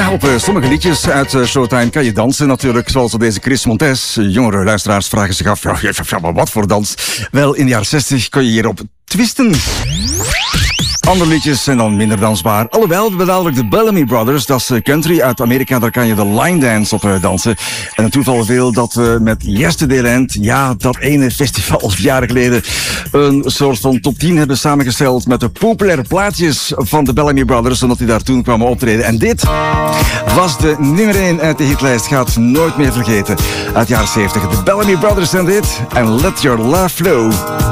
Ja, op sommige liedjes uit Showtime kan je dansen natuurlijk, zoals op deze Chris Montes. Jongere luisteraars vragen zich af, ja, maar wat voor dans? Wel, in de jaren 60 kon je hierop twisten. Andere liedjes zijn dan minder dansbaar. Alhoewel, we hebben dadelijk de Bellamy Brothers, dat is country uit Amerika, daar kan je de line dance op dansen. En het toeval veel dat we met Yesterdayland, ja, dat ene festival jaren geleden, een soort van top 10 hebben samengesteld met de populaire plaatjes van de Bellamy Brothers, omdat die daar toen kwamen optreden. En dit was de nummer 1 uit de hitlijst, gaat nooit meer vergeten. Uit de jaren 70, de Bellamy Brothers en dit, en Let Your Love Flow.